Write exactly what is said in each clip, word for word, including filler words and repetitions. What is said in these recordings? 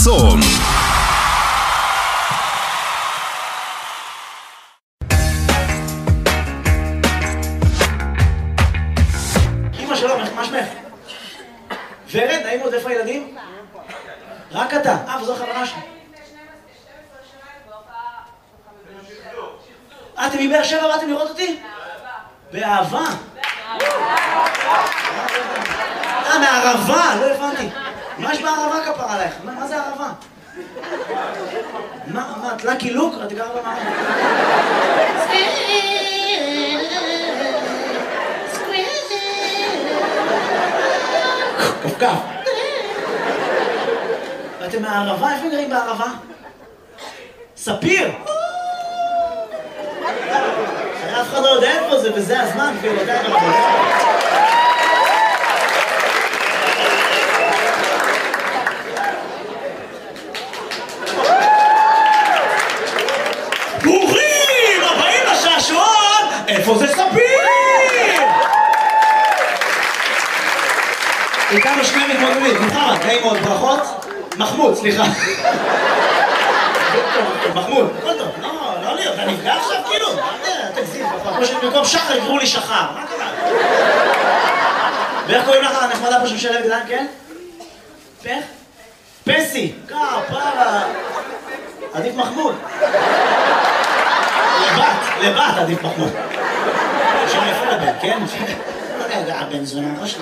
חסון. אמא שלום, מה שמך? ורד, נעים עוד, איפה הילדים? רק אתה. אה, וזו החברה שלי. אה, אתם מבאר שבע באתם לראות אותי? באהבה. אה, מהערבה, לא הבנתי. מה יש בערבה כפרה עלייך? מה זה ערבה? מה, מה, את לקי לוק? את גרה במערבה. כפכף. ואתם מהערבה? איפה גרים בערבה? ספיר! אף אחד לא יודע איפה זה, וזה הזמן, גבירותיי ורבותיי. ברוכים הבאים לשעשועון! איפה זה ספיר? איתנו שני מתמודדים, מוחמד, נעים מאוד, ברכות. מחמוד, סליחה. מחמוד, הכל טוב, לא, לא לי, אתה נפגע עכשיו כאילו? תגזים, כמו שבמקום שחר יקראו לי שחר, מה קרה? ואיך קוראים לך הנחמדה פה שמשלב גדן, כן? פך? פסי, כפרה. עדיף מחמוד. לבת, לבת עדיף מחמוד. שם יפה לבן, כן? לא יודע, הבן זונה, לא שלי.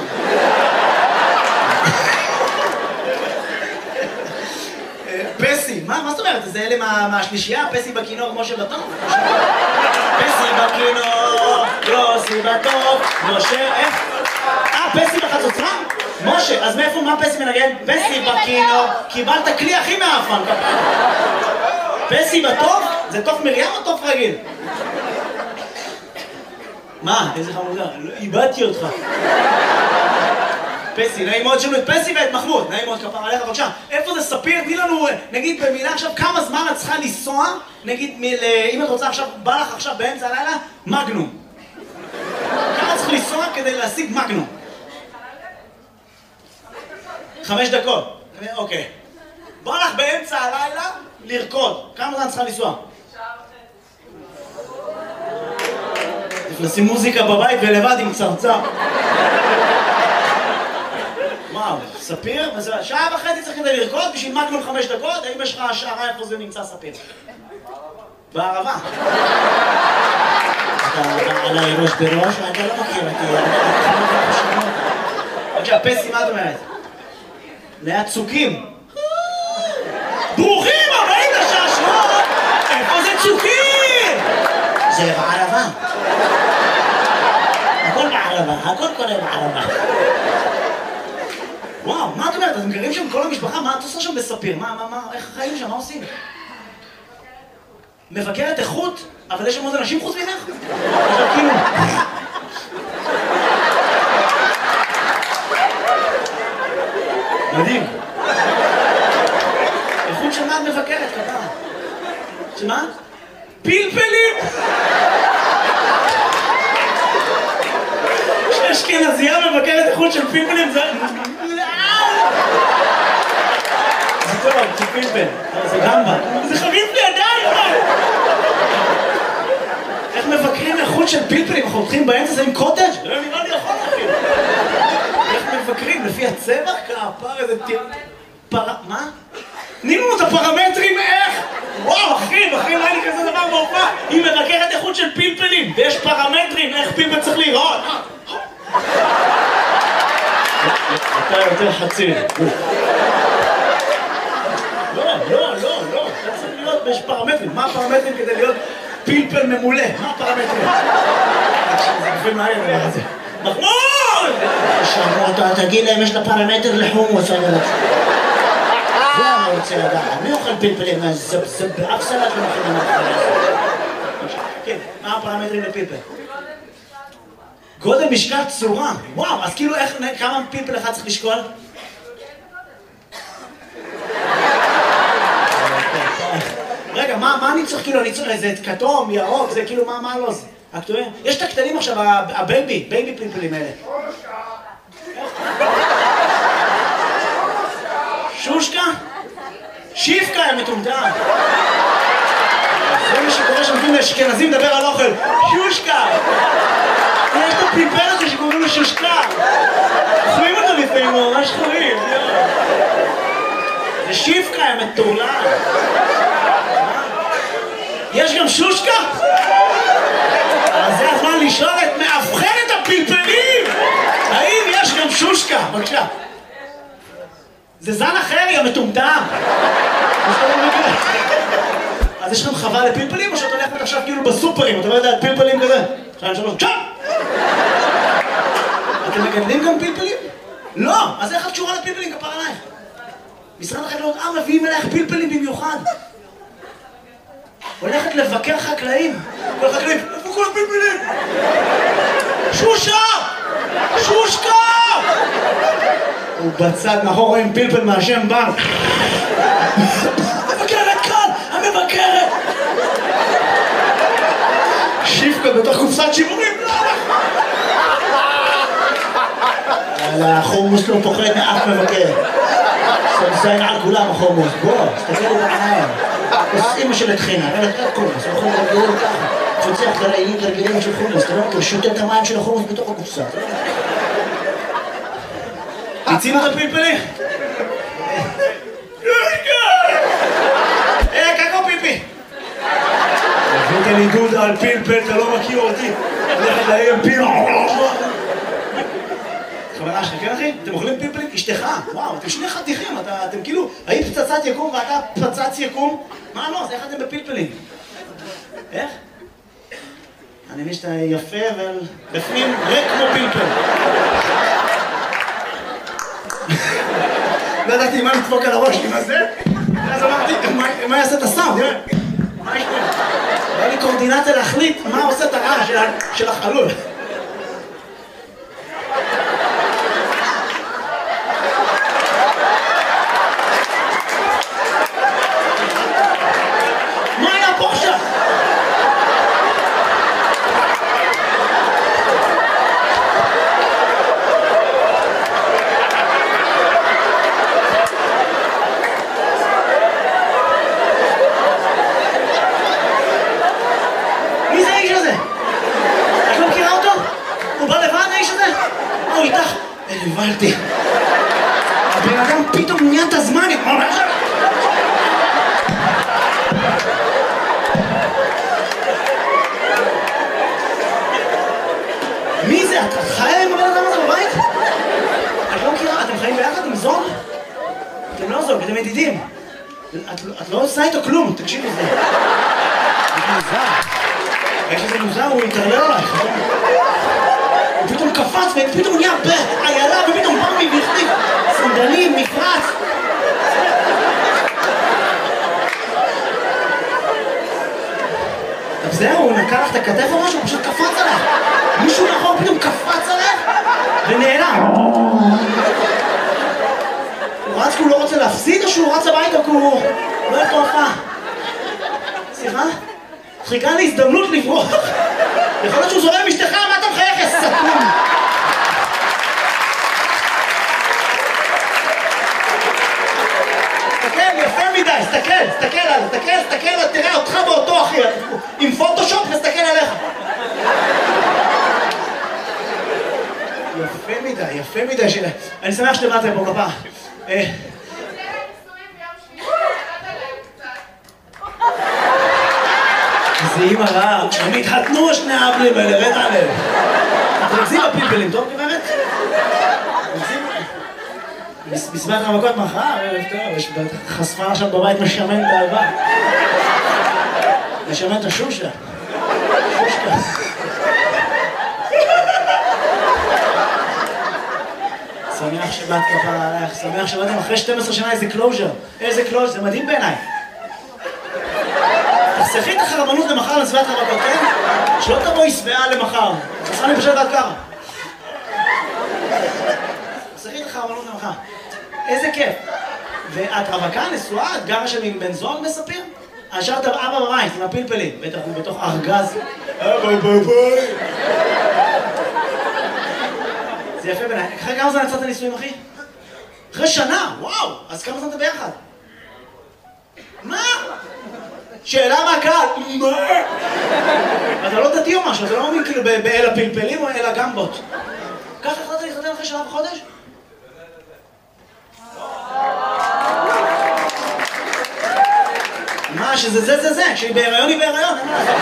פסי, מה, מה זאת אומרת? זה אלה מהשלישייה? פסי בכינור, משה בטוב? פסי בכינור, יוסי בטוב, משה, איך? אה, פסי בחצוצרה? משה, אז מאיפה, מה פסי מנגן? פסי בכינור, קיבלת כלי הכי מאפן, כפרה. פסי בטוב? זה תוף מרים או תוף רגיל? מה? איזה חמודה? איבדתי אותך. פסי, נעים מאוד שלו את פסי ואת מחמוד, נעים מאוד כפר עליך, בבקשה. איפה זה ספיר? תני לנו, נגיד במילה עכשיו, כמה זמן את צריכה לנסוע, נגיד, אם את רוצה עכשיו, בא לך עכשיו באמצע הלילה, מגנום. כמה צריך לנסוע כדי להשיג מגנום? חמש דקות. אוקיי. בא לך באמצע הלילה לרקוד. כמה זמן צריכה לנסוע? לשים מוזיקה בבית ולבד עם צרצר. וואו, ספיר? שעה וחצי צריך כדי לרקוד בשביל מגנום חמש דקות? האם יש לך השערה איפה זה נמצא ספיר? בערבה. אתה עליי ראש בראש? אתה לא מכיר אותי. בבקשה, פסי, מה את אומרת? ליד צוקים. ברוכים הבאים לשעשועון! איפה זה צוקים? זה בערבה. הכל בערבה, הכל קורה בערבה. וואו, מה את אומרת? אתם גרים שם כל המשפחה? מה את עושה שם בספיר? מה, מה, מה, איך החיים שם? מה עושים? מבקרת איכות? אבל יש שם עוד אנשים חוץ ממך? עכשיו כאילו... מדהים. איכות של מה את מבקרת, כפרה? שמה? פלפלים! שאשכנזייה מבקרת איכות של פלפלים זה... זה טוב, זה פלפל, זה גמבה. זה חביב לידיים! איך מבקרים איכות של פלפלים? אנחנו הולכים באמצע זה עם קוטג'? לא נראה לי יכול אפילו. איך מבקרים? לפי הצבע? כפר איזה טיר... פר... מה? תני לנו את הפרמטרים איך? וואו, אחי, אחי, לא היה לי כזה דבר בהופעה. היא מבקרת איכות של פלפלים, ויש פרמטרים איך פלפל צריך לראות. אתה יותר חצי. לא, לא, לא, לא. אתה צריך להיות, יש פרמטרים. מה הפרמטרים כדי להיות פלפל ממולא? מה הפרמטרים? זה גופי מהי הדבר הזה. מחמוד! אתה תגיד להם, יש לה פרמטר לחומוס, אני רוצה. זה אני רוצה לדעת. מי אוכל פלפלים? זה באף סלט לא מכינים מהחיים. כן, מה הפרמטרים לפלפל? גודל, משקל, צורה. וואו, אז כאילו איך, כמה פלפל אחד צריך לשקול? רגע, מה אני צריך כאילו, אני צריך איזה כתום, ירוק, זה כאילו, מה לא זה? הכתובים? יש את הקטנים עכשיו, הבייבי, בייבי פלפלים האלה. שושקה? שיפקה יא מטומטם. זה מה שקורה שנותנים לאשכנזים לדבר על אוכל. שושקה. יש את הפלפל הזה שקוראים לו שושקה. אוכלים אותו לפעמים, הוא ממש חורים. זה שיפקה יא מטורלל. יש גם שושקה? אז זה הזמן לשאול את מאבחנת הפלפלים! האם יש גם שושקה? בבקשה. זה זן אחר, יא מטומטם! אז יש לכם חווה לפלפלים או שאת הולכת עכשיו כאילו בסופרים? אתה לא יודע, פלפלים כזה? שתיים, שלוש, צ'אפ! אתם מגדלים גם פלפלים? לא! אז איך את קשורה לפלפלים? כפר עלייך. משרד החקלאות, אה, מביאים אלייך פלפלים במיוחד. הולכת לבקר חקלאים. כל חקלאים, איפה כל הפלפלים? שושה! שושקה! הוא בצד מאחור רואים פלפל מהשם בנק. המבקרת כאן! המבקרת! שיפקה בתוך קופסת שימורים. יאללה, החומוס לא פוחד מאף מבקר. סמסיין על כולם החומוס. בוא, תסתכל את העיניים. אז אמא של התחינה, אבל אתה קומוס, הוא יכול להרגיל ככה. פוצח לרעילים תרגילים של חומוס, אתה לא מכיר, שותה את המים של החומוס בתוך הקופסה. הצינו את הפלפלים? אה, קקו פיפי! הבאת לי דודה על פלפל, אתה לא מכיר אותי. הולכת להם פיל. חברה שלך, כן אחי? אתם אוכלים פלפלים? אשתך, וואו, אתם שני חתיכים, אתם כאילו, היית פצצת יקום ואתה פצץ יקום? מה לא? אז איך אתם בפלפלים? איך? אני מבין שאתה יפה ובפנים ריק כמו פלפל. לא ידעתי מה לדפוק על הראש עם הזה, ואז אמרתי, מה יעשה את הסאונד? מה יש פה? היה לי קורדינציה להחליט מה עושה את הרעש של החלול. הבנתי. הבן אדם פתאום נהיה את הזמן. מי זה? את חיה עם הבן אדם הזה בבית? את לא מכירה? אתם חיים ביחד עם זוג? אתם לא זוג, אתם ידידים. את לא עושה איתו כלום, תקשיב לזה. זה מוזר. יש איזה מוזר, הוא יתרלל עלייך. הוא פתאום קפץ ופתאום הוא נהיה באיילה ופתאום בא מבכתיב סנדלים, מפרץ. אז זהו, הוא נקע לך את הכתף או משהו, הוא פשוט קפץ עליך. מישהו נכון פתאום קפץ עליך ונעלם. הוא רץ כי הוא לא רוצה להפסיד או שהוא רץ הביתה כי הוא לא איך להופעה? סליחה? חיכה להזדמנות לברוח. יכול להיות שהוא זורם עם אשתך, מה אתה מחייך, יא סתום? תסתכל, יפה מדי, תסתכל, תסתכל עליו, תסתכל, תסתכל, תראה אותך באותו אחי, עם פוטושופ נסתכל עליך. יפה מדי, יפה מדי שלה. אני שמח שבאתם פה כפה. זה אימא רעה, הם התחתנו שני האבלים האלה, רד עליהם. אתם רצים בפלפלים, טוב גברת? בסביבת המכות מחר, ערב טוב, יש חשפה עכשיו בבית משמן באהבה. משמן את השושה. שושקה. שמח שבאת כפרה עלייך, שמח שבאתם אחרי שתים עשרה שנה איזה קלוז'ר. איזה קלוז'ר, זה מדהים בעיניי. תחסכי את החרמנות למחר לסביבת המכות, כן? שלא תבואי שבעה למחר. תחסכי לי פשוט עד ככה. תחסכי את החרמנות למחר. איזה כיף. ואת רווקה, נשואה, את גרה שם עם בן זוג מספיר? השארת אבא בבית עם הפלפלים, בטח הוא בתוך ארגז. אבא בבית. זה יפה בעיניי. אחרי כמה זמן יצאת נישואים, אחי? אחרי שנה, וואו! אז כמה זמן אתה ביחד? שאלה מהקהל, מה? אתה לא דתי או משהו, אתה לא מאמין כאילו באל הפלפלים או אל הגמבות. ככה החלטת להתחתן אחרי שנה וחודש? מה, שזה זה זה זה, שהיא בהיריון היא בהיריון, אין מה לעשות.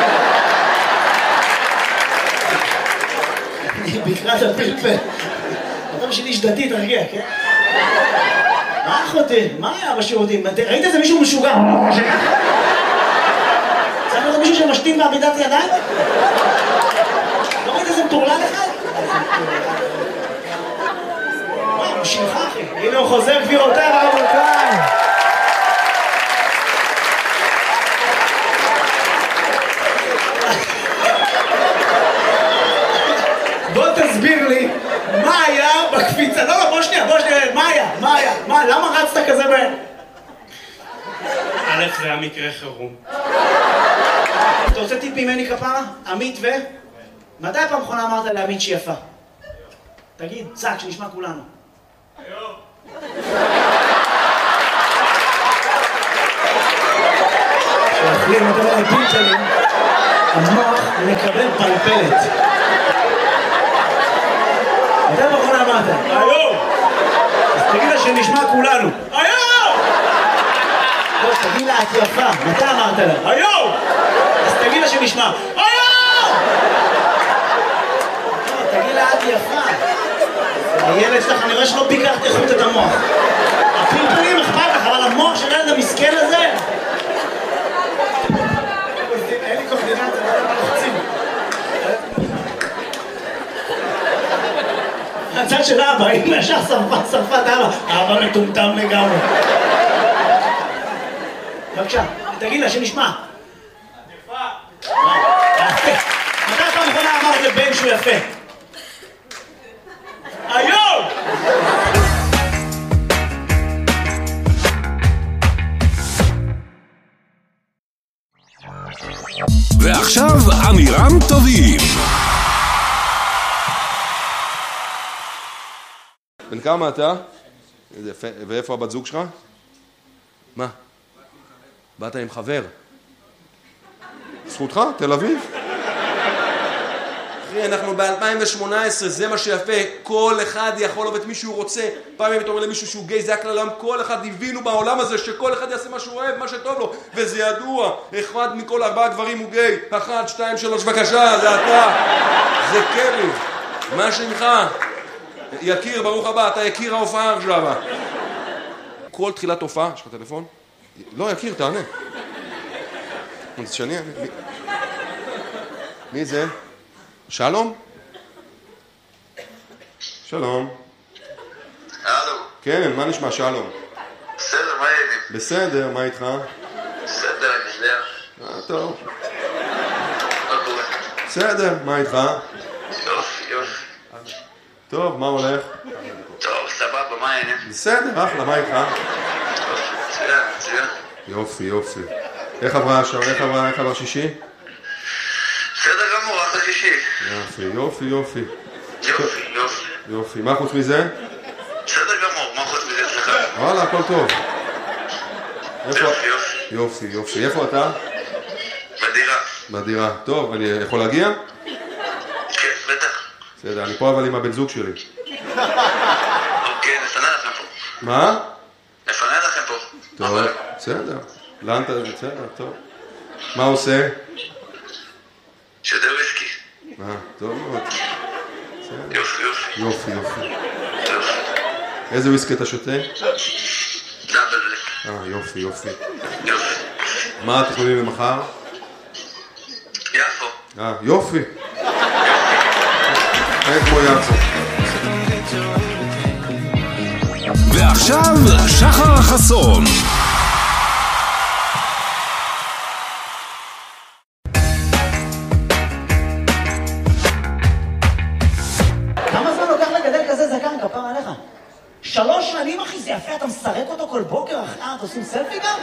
אני בקרת הפלפל. אתה בשביל איש דתי, תרגיע, כן? מה אחותי? מה היה בשירותים? ראית איזה מישהו משוגע? צריך להיות מישהו שמשתין בעמידת ידיים? לא ראית איזה מטורלל אחד? וואי, הוא שלך אחי. הנה הוא חוזר גבירותיי ורבותיי. בוא תסביר לי מה היה בקפיצה. לא, לא, בוא שנייה, בוא שנייה. מה היה? מה היה? מה? למה רצת כזה בהם? א', זה היה מקרה חירום. אתה רוצה טיפ ממני כפרה? עמית ו... מתי הפעם האחרונה אמרת לעמית שהיא יפה? תגיד, צעק, שנשמע כולנו. היום. כשאוכלים את הלפים שלי, המוח מקבל פלפלת. מתי הפעם האחרונה אמרת? היום! אז תגיד לה שנשמע כולנו. היום! לא, תגיד לה, את יפה. מתי אמרת לה? היום! אז תגיד לה שנשמע. היום! לא, תגיד לה, את יפה. הילד שלך, אני רואה שלא ביקרת איכות את המוח. הפלפלים אכפת לך, אבל המוח של הילד המסכן הזה... אין לי קורדינציה, לא לוחצים. הצד של אבא, הנה ישר שרפת, שרפת אבא. אבא מטומטם לגמרי. בבקשה, תגיד לה שנשמע. יפה. מתי פעם אחרונה אמרת לבן שהוא יפה? היום! ועכשיו אמירם טובים. בן כמה אתה? ואיפה הבת זוג שלך? מה? באת עם חבר? זכותך? תל אביב? אחי, אנחנו ב-אלפיים ושמונה עשרה, זה מה שיפה. כל אחד יכול לעבוד את מי שהוא רוצה. פעם אם אתה אומר למישהו שהוא גיי, זה הכלל העולם. כל אחד הבינו בעולם הזה שכל אחד יעשה מה שהוא אוהב, מה שטוב לו. וזה ידוע. אחד מכל ארבעה גברים הוא גיי. אחת, שתיים, שלוש, בבקשה, זה אתה. זה קרי. מה שמך? יקיר, ברוך הבא, אתה יקיר ההופעה עכשיו. כל תחילת הופעה, יש לך טלפון? לא, יקיר, תענה. אז שאני... מי זה? שלום? שלום. הלו. כן, מה נשמע שלום? בסדר, מה העניינים? בסדר, מה איתך? בסדר, אני יודע. אה, טוב. מה קורה? בסדר, מה איתך? יופי, יופי. טוב, מה הולך? טוב, סבבה, מה העניינים? בסדר, אחלה, מה איתך? מצוין, מצוין. יופי, יופי. איך עברה השעה? איך עברה, איך עברה שישי? בסדר גמור, אחלה שישי. יופי, יופי, יופי. יופי, יופי. יופי, מה חוץ מזה? בסדר גמור, מה חוץ מזה אצלך? וואלה, הכל טוב. איפה? יופי, יופי. יופי, יופי. איפה אתה? בדירה. בדירה. טוב, אני יכול להגיע? כן, בטח. בסדר, אני פה אבל עם הבן זוג שלי. אוקיי, נפנה לכם פה. מה? נפנה לכם פה. טוב, בסדר. לאן אתה... בסדר, טוב. מה עושה? שדה וויסקי. אה, טוב מאוד. יופי, יופי. יופי, יופי. יופי. איזה וויסקי אתה שותה? דאבל בלק. אה, יופי, יופי. יופי. מה התכנונים למחר? יפו. אה, יופי. אין כמו יפו. ועכשיו שחר החסון. כמה זמן לוקח לגדל כזה זקן כפרה עליך? שלוש שנים אחי, זה יפה, אתה מסרק אותו כל בוקר אחי, אה, אתה עושים סלפי גם?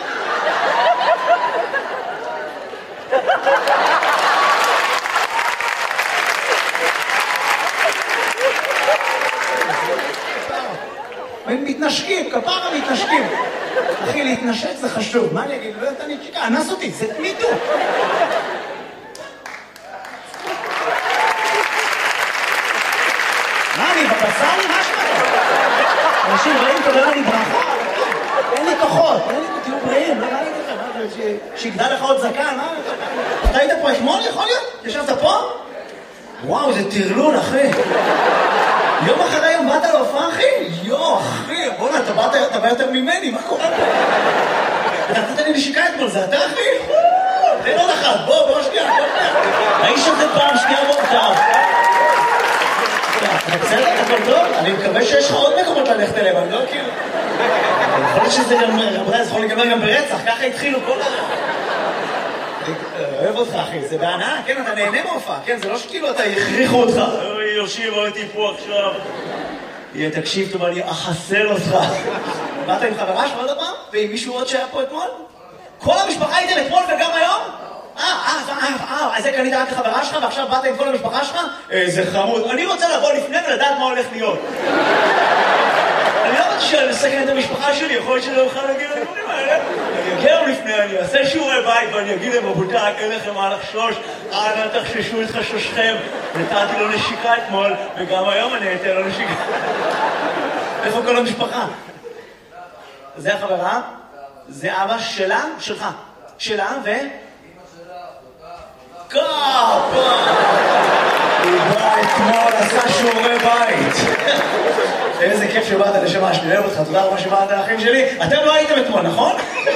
הם מתנשקים, כפרה מתנשקים. אחי, להתנשק זה חשוב. מה אני אגיד? לא יודעת, אני נשיקה, אנס אותי, זה מיטו. מה, אני בבשר לי משהו? אנשים רעים תודה לי ברכה. אין לי כוחות, אין לי תהיו בריאים, לא ראיתי לכם, שיגדל לך עוד זקן, מה? אתה היית פה אתמול, יכול להיות? ישבת פה? וואו, זה תרלול, אחי. יום אחרי יום באת להופעה, אחי? יו, אחי, בוא'נה, אתה בא יותר ממני, מה קורה פה? אתה נתת לי נשיקה אתמול, זה אתה, אחי? תן עוד אחת, בוא, בוא שנייה, בוא שנייה. האיש הזה פעם שנייה בוא, טוב. אתה בסדר, הכל טוב? אני מקווה שיש לך עוד מקומות ללכת אליהם, אני לא כאילו... יכול להיות שזה גם, רבותי, זה יכול להיגמר גם ברצח, ככה התחילו כל ה... אוהב אותך, אחי, זה בהנאה, כן, אתה נהנה מהופעה, כן, זה לא שכאילו אתה הכריחו אותך. אוי, יושיב, הייתי פה עכשיו. יהיה, תקשיב טוב, אני אחסל אותך. באת עם חברה שלך עוד הפעם? ועם מישהו עוד שהיה פה אתמול? כל המשפחה הייתם אתמול וגם היום? אה, אה, אה, אה, אז זה קנית רק לחברה שלך ועכשיו באת עם כל המשפחה שלך? איזה חמוד. אני רוצה לבוא לפני ולדעת מה הולך להיות. אני לא רוצה שאני אסכן את המשפחה שלי, יכול להיות שלא אוכל להגיד לדברים האלה. אני אגיע להם לפני, אני אעשה שיעורי בית ואני אגיד להם, רבותיי, אין לכם מה לחשוש, אנא תחששו את חששכם. נתתי לו נשיקה אתמול, וגם היום אני אתן לו נשיקה. איפה כל המשפחה? זה החברה? זה אבא שלה? שלך. שלה ו... קאפה! הוא בא אתמול, עשה שיעורי בית. איזה כיף שבאת לשמה שלי, אוהב אותך, תודה רבה שבאת לאחים שלי. אתם לא הייתם אתמול, נכון?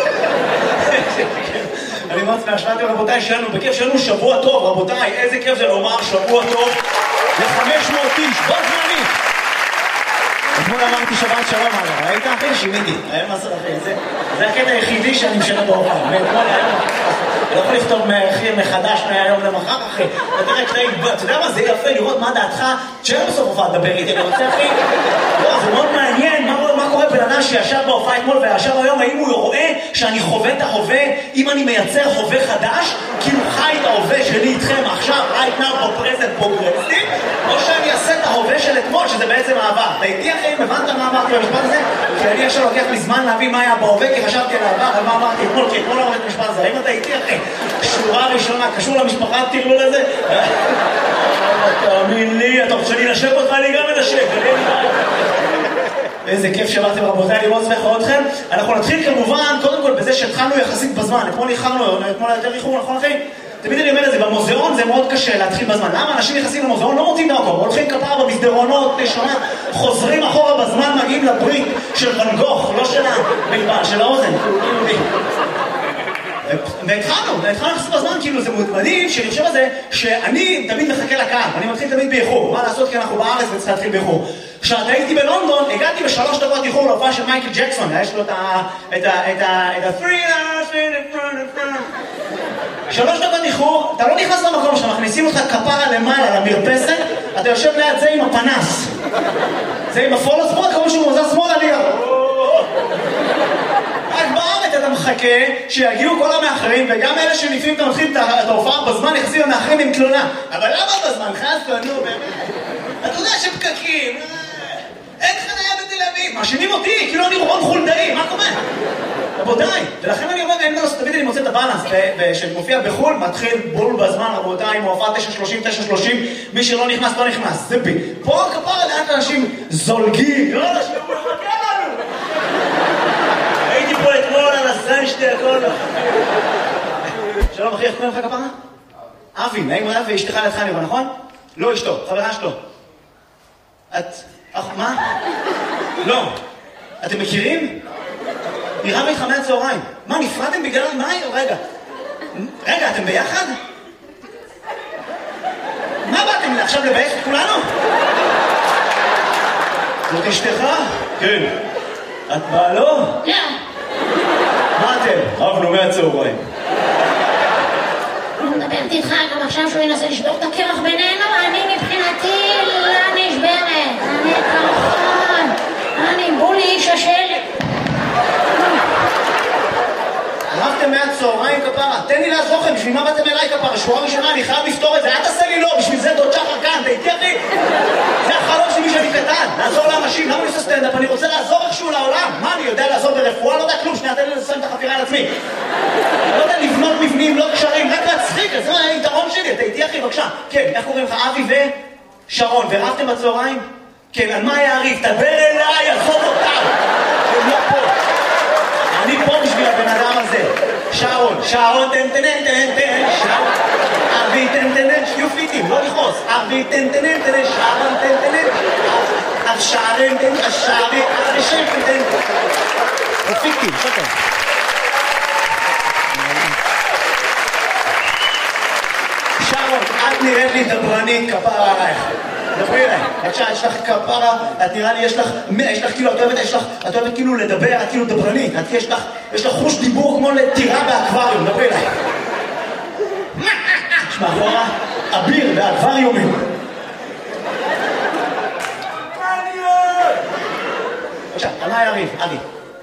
אני מאוד שמח שבאתם, רבותיי, שלנו בכיף, שלנו שבוע טוב, רבותיי, איזה כיף זה לומר שבוע טוב ל-חמש מאות איש, בוא זמנית. אתמול אמרתי שבת שלום, אגב, ראית אחי? שימיתי, היה מסר אחי, זה הקטע היחידי שאני משנה בהופעה, מאתמול היום. לא יכול לפתור מחדש מהיום למחר, אחי. אתה יודע מה, זה יפה לראות מה דעתך, שאין בסוף הופעה לדבר איתי, אני רוצה, אחי. לא, זה מאוד מעניין, מה קורה בן אדם שישב בהופעה אתמול וישב היום, האם הוא רואה שאני חווה את ההווה, אם אני מייצר חווה חדש, כאילו חי את ההווה שלי איתכם עכשיו, right now, בפרזנט פרוגרסיב, או שאני אעשה את ההווה של אתמול, שזה בעצם העבר. אתה איתי, אחי, הבנת מה אמרתי במשפט הזה? כי אני עכשיו לוקח לי זמן להבין מה היה בהווה, כי חשבתי על העבר, על מה אמרתי אתמול, כי אתמול אמרתי משפט הזה. האם אתה איתי, אחי? שורה ראשונה, קשור למשפחה, תראו לזה? תאמין לי, אתה רוצה שאני נשק אותך, אני גם מנשק. איזה כיף שבאתם רבותיי, אני מאוד שמח לראות אתכם. אנחנו נתחיל כמובן, קודם כל בזה שהתחלנו יחסית בזמן. אתמול איחרנו, אתמול יותר איחור, נכון אחי? תמיד אני אומר את זה, במוזיאון זה מאוד קשה להתחיל בזמן. למה אנשים נכנסים למוזיאון, לא מוצאים דרכו, הולכים כפרה במסדרונות, נשמה, חוזרים אחורה בזמן, מגיעים לברית של ואן גוך, לא של הבלבן, של האוזן. והתחלנו, והתחלנו לחסות בזמן, כאילו זה מדהים, שאני חושב על זה, שאני תמיד מחכה לקהל, אני מתחיל תמיד באיחור, מה לעשות כי אנחנו בארץ וצריך להתחיל באיחור. כשאתה הייתי בלונדון, הגעתי בשלוש דקות איחור להופעה של מייקל ג'קסון, יש לו את ה... את ה... את ה... את ה... three hours in front of front. שלוש דקות איחור, אתה לא נכנס למקום שם, מכניסים אותך כפרה למעלה, למרפסת, אתה יושב ליד זה עם הפנס. זה עם הפולו שמאל, כמו שהוא מוזר שמאל עליה. רק בארץ אתה מחכה שיגיעו כל המאחרים, וגם אלה שלפעמים אתה מתחיל את ההופעה בזמן, יחסים המאחרים עם תלונה. אבל למה בזמן? חסו, נו, באמת. אתה יודע שפקקים, אין חניה בתל אביב, מאשימים אותי, כאילו אני רון חולדאי, מה קורה? רבותיי, ולכן אני אומר, אין מנוס, תמיד אני מוצא את הבאלנס, כשמופיע בחול, מתחיל בול בזמן, רבותיי, עם הופעה תשע שלושים, תשע שלושים, מי שלא נכנס, לא נכנס, זה בי. פה כפרה לאט אנשים זולגים, לא אנשים, הוא מחכה לנו. הייתי פה אתמול על הסן שתי הכל. שלום אחי, איך קוראים לך כפרה? אבי, נעים רב ואשתך לידך אני רואה, נכון? לא אשתו, חברה שלו. את... מה? לא. אתם מכירים? נראה ביתך מהצהריים. מה, נפרדתם בגלל מה? רגע. רגע, אתם ביחד? מה באתם עכשיו לבייך את כולנו? זאת אשתך? כן. את בעלו? לא. מה אתם? רבנו מהצהריים. אני מדברת איתך גם עכשיו שהוא ינסה לשבור את הקרח בינינו, אני מבחינתי לא נשברת. אני כמובן. אני בולי איש השלג. רבתם מהצהריים כפרה, תן לי לעזור לכם, בשביל מה באתם אליי כפרה? שבועה ראשונה, אני חייב לפתור את זה, אל תעשה לי לא, בשביל זה דוד שחר כאן, אתה איתי אחי? זה החלום שלי שאני קטן, לעזור לאנשים, למה אני עושה סטנדאפ? אני רוצה לעזור איכשהו לעולם, מה אני יודע לעזור ברפואה? לא יודע כלום, שנייה, תן לי לסיים את החפירה על עצמי. לא יודע לבנות מבנים, לא קשרים, רק להצחיק, אז זה היתרון שלי, אתה איתי אחי, בבקשה. כן, איך קוראים לך? אבי ושרון, ורבתם בצהריים? כן, על מה היה הריב? תדבר אליי, עזוב אותם. הם לא פה. אני פה בשביל הבן אדם הזה. שרון, שרון, תן תן תן תן, שרון. אבי תן תן תן, יופיטים, לא לכעוס. אבי תן תן תן, שרון תן תן תן. אב שרון תן, אשרי, אשרי תן תן. יופיטים, שותן. שרון, את נראית לי דברנית כפרה עלייך. דברי אליי, בבקשה, יש לך כפרה, את נראה לי, יש לך, יש לך כאילו, את אוהבת, יש לך, את אוהבת כאילו לדבר, את כאילו דברנית, את יש לך, יש לך חוש דיבור כמו לטירה באקווריום, דברי אליי. יש מאחורה אביר באקווריומים. בבקשה, על מה היה ריב? אבי.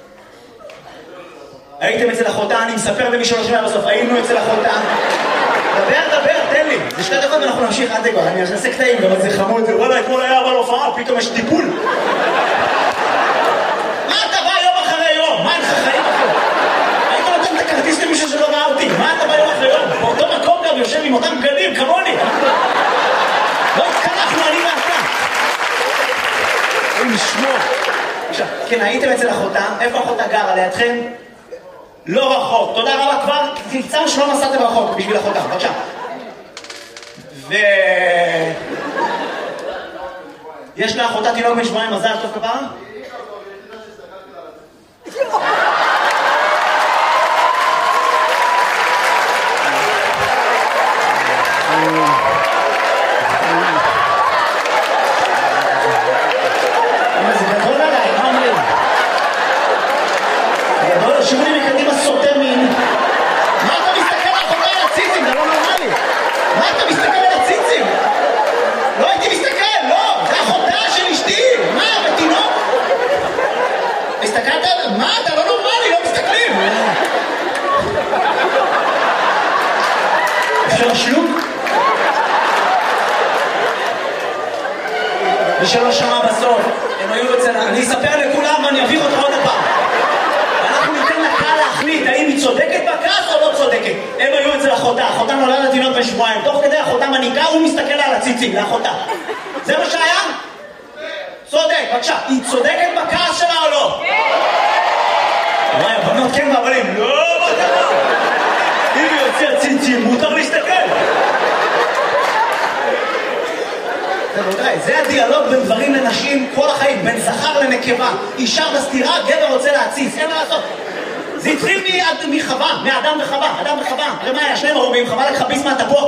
הייתם אצל אחותה, אני מספר למי שלא שומע בסוף, היינו אצל אחותה. דבר, דבר, תן לי. זה שתי דקות ואנחנו נמשיך עד כבר. אני אעשה קטעים, גם זה חמוד. וואלה, אתמול היה אבל הופעה, פתאום יש טיפול. מה אתה בא יום אחרי יום? מה אין לך חיים אחרי? היית נותן את הכרטיס למישהו שלא ראה אותי. מה אתה בא יום אחרי יום? באותו מקום גם יושב עם אותם בגדים, כמוני. לא התקלחנו, אני ואתה. אין לשמור. עכשיו, כן, הייתם אצל אחותה. איפה אחותה גרה? לידכם? לא רחוק, תודה רבה, כבר תמצאנו שלא נסעתם רחוק בשביל אחותה, בבקשה. ו... יש לאחותה תינוק בן שבועיים, מזל טוב כפרה? זה גדול עליי, מה אומרים? גדול, שימו לי מקדימה סוטה מין. מה אתה מסתכל על אחותה על הציצים? זה לא נורמלי. מה אתה מסתכל על הציצים? לא הייתי מסתכל, לא. זה אחותה של אשתי. מה, בתינוק? הסתכלת על... מה, אתה לא נורמלי, לא מסתכלים. אפשר לשלוק? מי שלא שמע בסוף, הם היו אצל... אני אספר לכולם ואני אביך אותך עוד הפעם. אנחנו ניתן לקהל להחליט האם היא צודקת בכעס או לא צודקת. הם היו אצל אחותה, אחותה נולדת תינוק בן שבועיים. תוך כדי אחותה מניקה, הוא מסתכל על הציצים, לאחותה. זה מה שהיה? צודק, בבקשה. היא צודקת בכעס שלה או לא? כן! וואי, הבנות כן והבנים, לא, מה קרה? אם היא יוצא ציצים, מותר להסתכל. זה הדיאלוג בין דברים לנשים כל החיים, בין זכר לנקבה. אישה בסתירה, גבר רוצה להציץ, אין מה לעשות. זה התחיל מחווה, מאדם וחווה, אדם וחווה. הרי מה היה? שניהם ערומים, חווה לקחה ביס מהתפוח.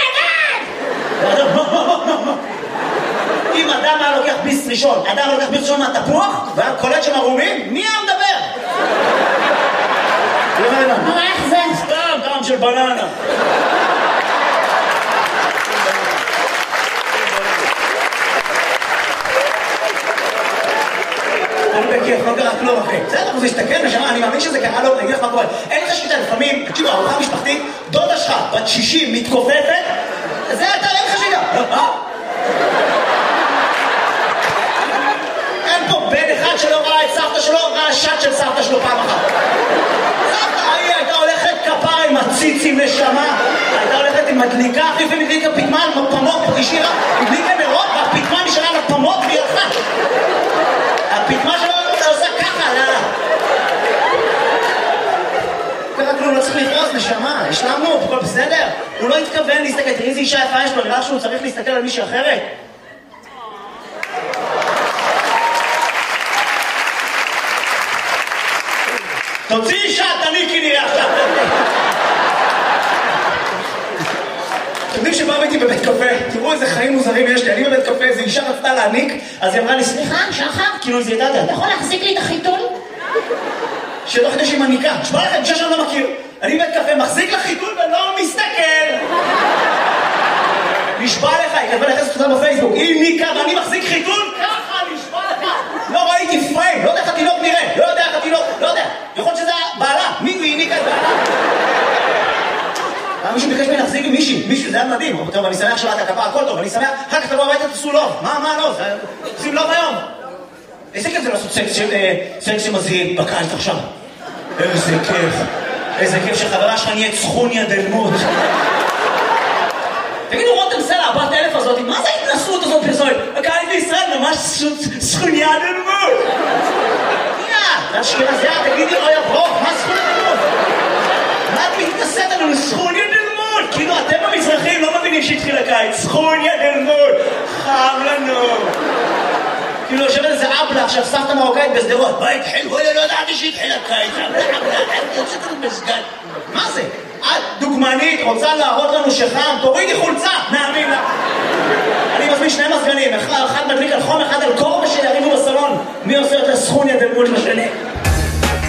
אם אדם היה לוקח ביס ראשון, אדם לוקח ביס ראשון מהתפוח, והיה קולט שהם ערומים, מי היה מדבר? מה, איך זה? סתם, טעם של בננה. בכיף, לא קרה כלום אחי. בסדר, זה הסתכל נשמה, אני מאמין שזה קרה לו, אני אגיד לך מה קורה. אין לך שליטה, לפעמים, תקשיבו, ארוחה משפחתית, דודה שלך, בת שישים, מתכופפת, זה אתה, אין לך שליטה. אין פה בן אחד שלא ראה את סבתא שלו, ראה שט של סבתא שלו פעם אחת. סבתא, היא הייתה הולכת כפרה עם הציצים נשמה, הייתה הולכת עם מדליקה, אחי לפעמים הדליקה פטמן, פמות, השאירה, הדליקה נרות, והפטמן נשארה לפמות והיא הלכה. הפטמה שלו אתה עושה ככה, לאללה. ככה כלום, לא צריך לפרוס, נשמה, השלמנו, הכל בסדר. הוא לא התכוון להסתכל, תראי איזה אישה יפה יש לו, נראה שהוא צריך להסתכל על מישהי אחרת. תוציא אישה, תניקי נראה עכשיו. אתם יודעים שבאו איתי בבית קפה, תראו איזה חיים מוזרים יש לי, אני בבית קפה, איזו אישה רצתה להניק, אז היא אמרה לי, סליחה, שחר, כאילו זה ידעת, אתה יכול להחזיק לי את החיתול? שלא חדש שהיא מניקה, תשמע לכם, אישה שאני לא מכיר, אני בבית קפה, מחזיק לך חיתול ולא מסתכל. נשבע לך, היא כתבה לחסת אותה בפייסבוק, היא ניקה ואני מחזיק חיתול, ככה, נשבע לך. לא ראיתי פריים, לא יודע איך התינוק נראה, לא יודע איך התינוק, לא יודע, יכול להיות שזה בעלה, מי היא ניקה את בעלה? מישהו ביקש ממני להחזיק עם מישהי, מישהו, זה היה מדהים. טוב, אני שמח שבאת הכפה, הכל טוב, אני שמח, אחר כך תבוא הביתה תעשו לוב. מה, מה לוב? עושים לוב היום. איזה כיף זה לעשות סקס שמזיעים בקיץ עכשיו. איזה כיף. איזה כיף שחברה שלך נהיית סכוניה דלמות. תגידו, רותם סלע, הבת אלף הזאת, מה זה ההתנסות הזאת פרסומת? הקהל בישראל ממש סכוניה דלמות. יא, אשכנזיה, תגידי, אוי הברוק, מה סכוניה דלמות? מה את מתנסית עלינו? סכוניה דלמות. כאילו, אתם המזרחים לא מבינים שהתחיל הקיץ. סכוניה דלמות. חם לנו. כאילו, יושבת איזה אבלה, עכשיו סבתא מרוקאית בסדרות. מה התחיל? וואלה, לא ידעתי שהתחיל הקיץ. יוצאת לנו מסגד. מה זה? את דוגמנית, רוצה להראות לנו שחם, תורידי חולצה, נאמין לה. אני מזמין שני מזגנים, אחד מדליק על חום, אחד על קור, ושיריבו בסלון. מי עושה יותר סכוניה דלמות לשני?